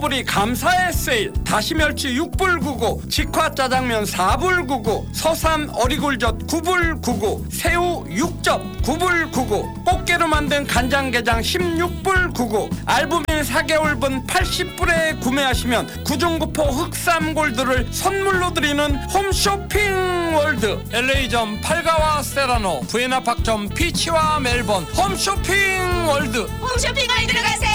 우리 감사의 세일. 다시멸치 6불 99, 직화 짜장면 4불 99, 서삼 어리굴젓 9불 99, 새우 6접 9불 99, 꽃게로 만든 간장게장 16불 99, 알부민 4개월분 80불에 구매하시면 구중구포 흑삼골드를 선물로 드리는 홈쇼핑 월드. LA점 팔가와 세라노, 부에나팍점 피치와 멜번. 홈쇼핑 월드. 홈쇼핑 월드로 가세요.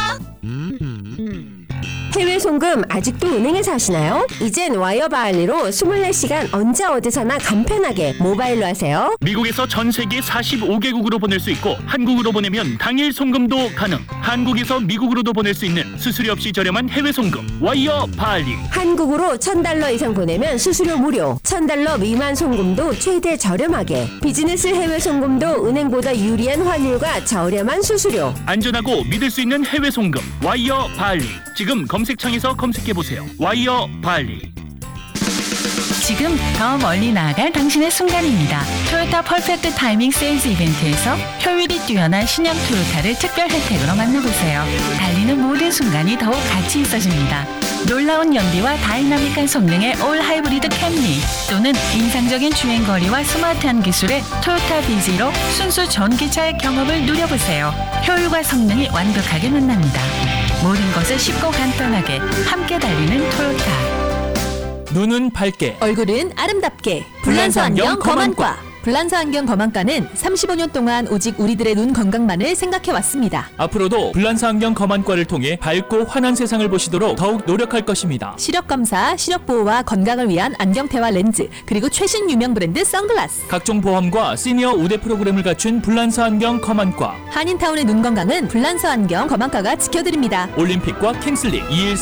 해외 송금 아직도 은행에서 하시나요? 이젠 와이어 바할리로 24시간 언제 어디서나 간편하게 모바일로 하세요. 미국에서 전 세계 45개국으로 보낼 수 있고 한국으로 보내면 당일 송금도 가능. 한국에서 미국으로도 보낼 수 있는 수수료 없이 저렴한 해외 송금 와이어 바할리. 한국으로 $1,000 이상 보내면 수수료 무료, $1,000 미만 송금도 최대 저렴하게, 비즈니스 해외 송금도 은행보다 유리한 환율과 저렴한 수수료. 안전하고 믿을 수 있는 해외 송금 와이어 바할리. 지금 검색창에서 검색해보세요. 와이어 바할리. 지금 더 멀리 나아갈 당신의 순간입니다. 토요타 퍼펙트 타이밍 세일즈 이벤트에서 효율이 뛰어난 신형 토요타를 특별 혜택으로 만나보세요. 달리는 모든 순간이 더욱 가치 있어집니다. 놀라운 연비와 다이나믹한 성능의 올 하이브리드 캠리, 또는 인상적인 주행거리와 스마트한 기술의 토요타 비지로 순수 전기차의 경험을 누려보세요. 효율과 성능이 완벽하게 만납니다. 모든 것을 쉽고 간단하게 함께 달리는 토요타. 눈은 밝게, 얼굴은 아름답게. 불란서 안경 검안과. 불란서 안경 검안과는 35년 동안 오직 우리들의 눈 건강만을 생각해왔습니다. 앞으로도 불란서 안경 검안과를 통해 밝고 환한 세상을 보시도록 더욱 노력할 것입니다. 시력검사, 시력보호와 건강을 위한 안경테와 렌즈, 그리고 최신 유명 브랜드 선글라스, 각종 보험과 시니어 우대 프로그램을 갖춘 불란서 안경 검안과. 한인타운의 눈 건강은 불란서 안경 검안과가 지켜드립니다. 올림픽과 킹슬리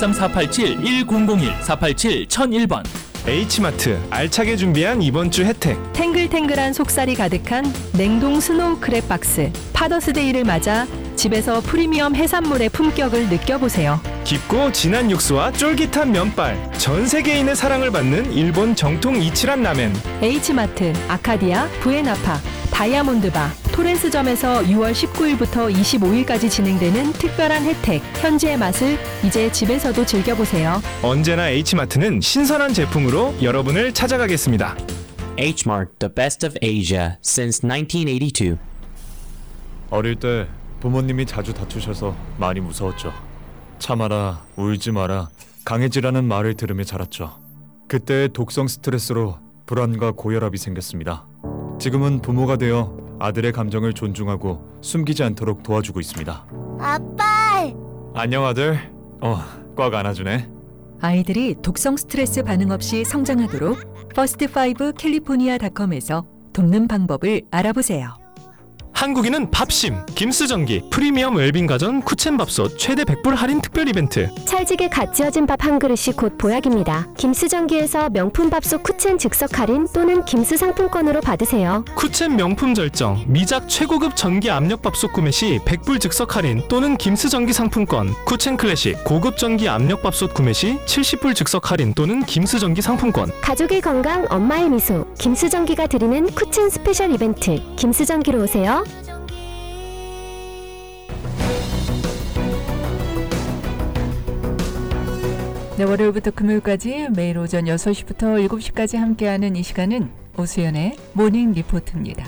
213-487-1001 487-1001번. H마트 알차게 준비한 이번 주 혜택. 탱글탱글한 속살이 가득한 냉동 스노우 크랩 박스. 파더스데이를 맞아 집에서 프리미엄 해산물의 품격을 느껴보세요. 깊고 진한 육수와 쫄깃한 면발, 전 세계인의 사랑을 받는 일본 정통 이치란 라멘. H마트, 아카디아, 부에나파, 다이아몬드바, 토렌스점에서 6월 19일부터 25일까지 진행되는 특별한 혜택, 현지의 맛을 이제 집에서도 즐겨보세요. 언제나 H마트는 신선한 제품으로 여러분을 찾아가겠습니다. H-Mart, the best of Asia since 1982. 어릴 때 부모님이 자주 다투셔서 많이 무서웠죠. 참아라, 울지 마라, 강해지라는 말을 들으며 자랐죠. 그때 독성 스트레스로 불안과 고혈압이 생겼습니다. 지금은 부모가 되어 아들의 감정을 존중하고 숨기지 않도록 도와주고 있습니다. 아빠! 안녕 아들. 꽉 안아주네. 아이들이 독성 스트레스 반응 없이 성장하도록 퍼스트5 캘리포니아닷컴에서 돕는 방법을 알아보세요. 한국인은 밥심, 김스전기, 프리미엄 웰빙 가전 쿠첸밥솥 최대 100불 할인 특별 이벤트. 찰지게 갓 지어진 밥 한 그릇이 곧 보약입니다. 김스전기에서 명품 밥솥 쿠첸 즉석 할인 또는 김스 상품권으로 받으세요. 쿠첸 명품 절정, 미작 최고급 전기 압력밥솥 구매 시 100불 즉석 할인 또는 김스전기 상품권. 쿠첸 클래식 고급 전기 압력밥솥 구매 시 70불 즉석 할인 또는 김스전기 상품권. 가족의 건강, 엄마의 미소, 김스전기가 드리는 쿠첸 스페셜 이벤트. 김스전기로 오세요. 네, 월요일부터 금요일까지 매일 오전 6시부터 7시까지 함께하는 이 시간은 오수연의 모닝 리포트입니다.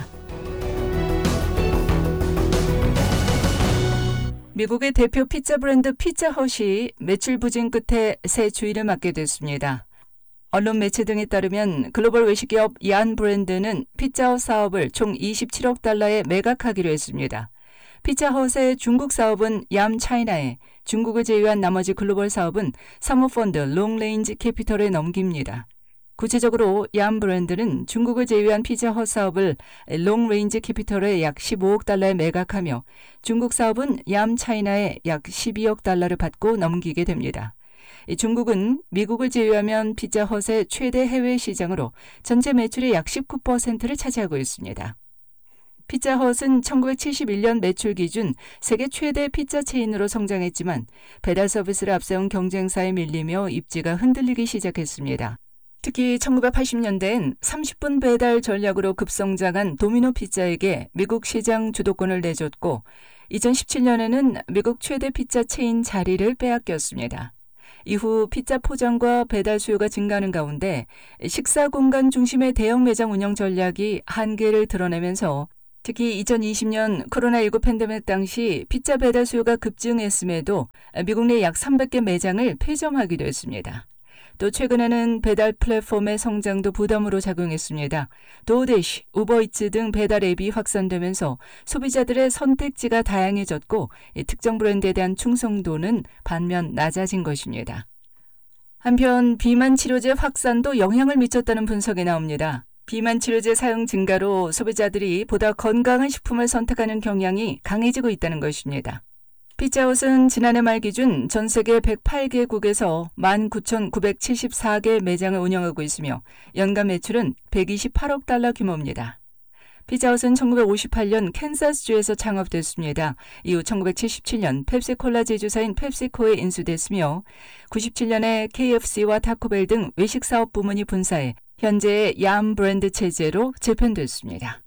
미국의 대표 피자 브랜드 피자헛이 매출 부진 끝에 새 주인을 맡게 됐습니다. 언론 매체 등에 따르면 글로벌 외식기업 얀 브랜드는 피자헛 사업을 총 27억 달러에 매각하기로 했습니다. 피자헛의 중국 사업은 얌 차이나에, 중국을 제외한 나머지 글로벌 사업은 사모펀드 롱레인지 캐피털에 넘깁니다. 구체적으로 얌 브랜드는 중국을 제외한 피자헛 사업을 롱레인지 캐피털에 약 15억 달러에 매각하며 중국 사업은 얌 차이나에 약 12억 달러를 받고 넘기게 됩니다. 중국은 미국을 제외하면 피자헛의 최대 해외 시장으로 전체 매출의 약 19%를 차지하고 있습니다. 피자헛은 1971년 매출 기준 세계 최대 피자 체인으로 성장했지만 배달 서비스를 앞세운 경쟁사에 밀리며 입지가 흔들리기 시작했습니다. 특히 1980년대엔 30분 배달 전략으로 급성장한 도미노 피자에게 미국 시장 주도권을 내줬고 2017년에는 미국 최대 피자 체인 자리를 빼앗겼습니다. 이후 피자 포장과 배달 수요가 증가하는 가운데 식사 공간 중심의 대형 매장 운영 전략이 한계를 드러내면서 특히 2020년 코로나19 팬데믹 당시 피자 배달 수요가 급증했음에도 미국 내 약 300개 매장을 폐점하기도 했습니다. 또 최근에는 배달 플랫폼의 성장도 부담으로 작용했습니다. 도어대시, 우버이츠 등 배달 앱이 확산되면서 소비자들의 선택지가 다양해졌고 특정 브랜드에 대한 충성도는 반면 낮아진 것입니다. 한편 비만 치료제 확산도 영향을 미쳤다는 분석이 나옵니다. 비만 치료제 사용 증가로 소비자들이 보다 건강한 식품을 선택하는 경향이 강해지고 있다는 것입니다. 피자헛은 지난해 말 기준 전 세계 108개국에서 19,974개 매장을 운영하고 있으며 연간 매출은 128억 달러 규모입니다. 피자헛은 1958년 캔자스주에서 창업됐습니다. 이후 1977년 펩시콜라 제조사인 펩시코에 인수됐으며 97년에 KFC와 타코벨 등 외식 사업 부문이 분사해 현재의 야한 브랜드 체제로 재편됐습니다.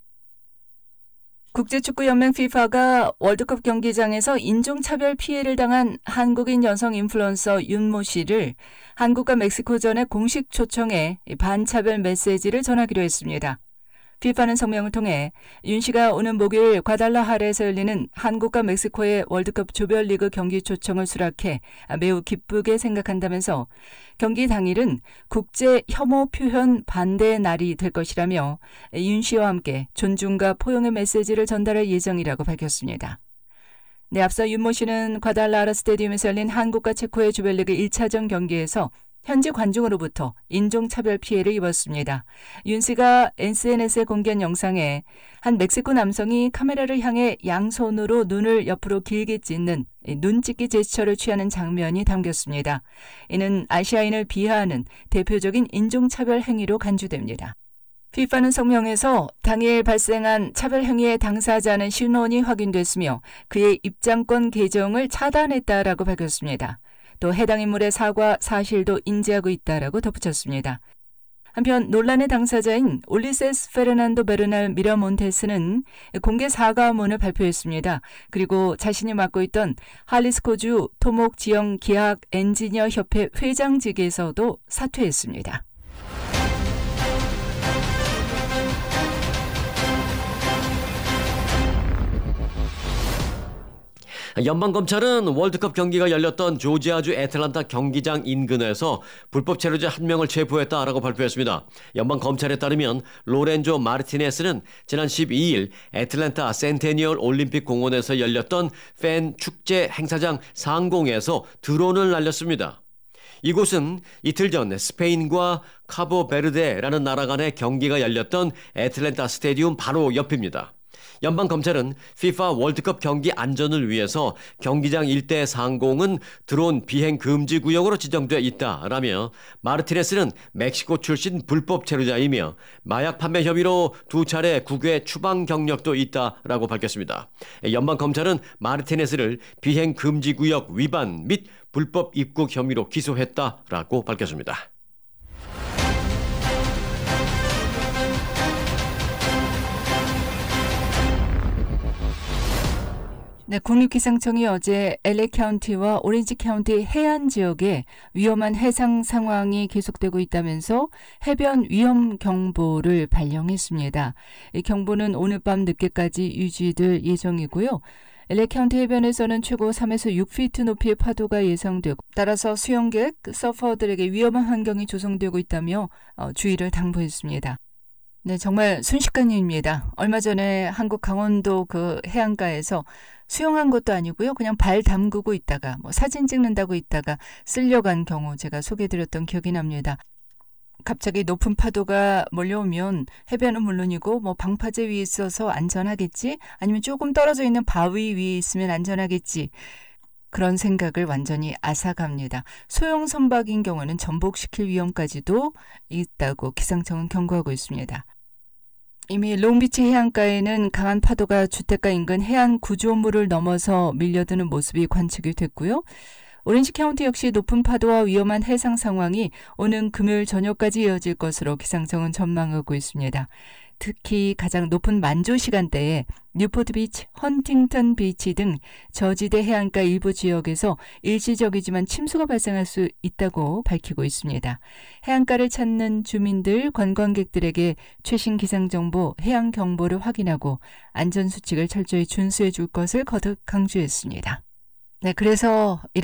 국제축구연맹 FIFA가 월드컵 경기장에서 인종차별 피해를 당한 한국인 여성 인플루언서 윤모 씨를 한국과 멕시코전에 공식 초청해 반차별 메시지를 전하기로 했습니다. FIFA는 성명을 통해 윤 씨가 오는 목요일 과달라하라에서 열리는 한국과 멕시코의 월드컵 조별리그 경기 초청을 수락해 매우 기쁘게 생각한다면서 경기 당일은 국제 혐오 표현 반대의 날이 될 것이라며 윤 씨와 함께 존중과 포용의 메시지를 전달할 예정이라고 밝혔습니다. 네, 앞서 윤모 씨는 과달라하라 스타디움에서 열린 한국과 체코의 조별리그 1차전 경기에서 현지 관중으로부터 인종차별 피해를 입었습니다. 윤 씨가 SNS에 공개한 영상에 한 멕시코 남성이 카메라를 향해 양손으로 눈을 옆으로 길게 찢는 눈찢기 제스처를 취하는 장면이 담겼습니다. 이는 아시아인을 비하하는 대표적인 인종차별 행위로 간주됩니다. FIFA는 성명에서 당일 발생한 차별 행위의 당사자는 신원이 확인됐으며 그의 입장권 계정을 차단했다라고 밝혔습니다. 또 해당 인물의 사과 사실도 인지하고 있다라고 덧붙였습니다. 한편 논란의 당사자인 올리세스 페르난도 베르날 미라몬테스는 공개 사과문을 발표했습니다. 그리고 자신이 맡고 있던 할리스코주 토목 지역 기학 엔지니어 협회 회장직에서도 사퇴했습니다. 연방검찰은 월드컵 경기가 열렸던 조지아주 애틀란타 경기장 인근에서 불법 체류자 1명을 체포했다라고 발표했습니다. 연방검찰에 따르면 로렌조 마르티네스는 지난 12일 애틀란타 센테니얼 올림픽 공원에서 열렸던 팬 축제 행사장 상공에서 드론을 날렸습니다. 이곳은 이틀 전 스페인과 카보베르데라는 나라 간의 경기가 열렸던 애틀랜타 스타디움 바로 옆입니다. 연방검찰은 FIFA 월드컵 경기 안전을 위해서 경기장 일대 상공은 드론 비행 금지 구역으로 지정돼 있다라며 마르티네스는 멕시코 출신 불법 체류자이며 마약 판매 혐의로 2차례 국외 추방 경력도 있다라고 밝혔습니다. 연방검찰은 마르티네스를 비행 금지 구역 위반 및 불법 입국 혐의로 기소했다라고 밝혔습니다. 네, 국립기상청이 어제 LA 카운티와 오렌지 카운티 해안 지역에 위험한 해상 상황이 계속되고 있다면서 해변 위험 경보를 발령했습니다. 이 경보는 오늘 밤 늦게까지 유지될 예정이고요. LA 카운티 해변에서는 최고 3에서 6피트 높이의 파도가 예상되고 따라서 수영객, 서퍼들에게 위험한 환경이 조성되고 있다며 주의를 당부했습니다. 네, 정말 순식간 일입니다. 얼마 전에 한국 강원도 그 해안가에서 수영한 것도 아니고요. 그냥 발 담그고 있다가 사진 찍는다고 있다가 쓸려간 경우 제가 소개해드렸던 기억이 납니다. 갑자기 높은 파도가 몰려오면 해변은 물론이고 방파제 위에 있어서 안전하겠지? 아니면 조금 떨어져 있는 바위 위에 있으면 안전하겠지? 그런 생각을 완전히 앗아갑니다. 소형 선박인 경우는 전복시킬 위험까지도 있다고 기상청은 경고하고 있습니다. 이미 롱비치 해안가에는 강한 파도가 주택가 인근 해안 구조물을 넘어서 밀려드는 모습이 관측이 됐고요. 오렌지 카운티 역시 높은 파도와 위험한 해상 상황이 오는 금요일 저녁까지 이어질 것으로 기상청은 전망하고 있습니다. 특히 가장 높은 만조 시간대에 뉴포트 비치, 헌팅턴 비치 등 저지대 해안가 일부 지역에서 일시적이지만 침수가 발생할 수 있다고 밝히고 있습니다. 해안가를 찾는 주민들, 관광객들에게 최신 기상정보, 해양 경보를 확인하고 안전수칙을 철저히 준수해 줄 것을 거듭 강조했습니다. 네, 그래서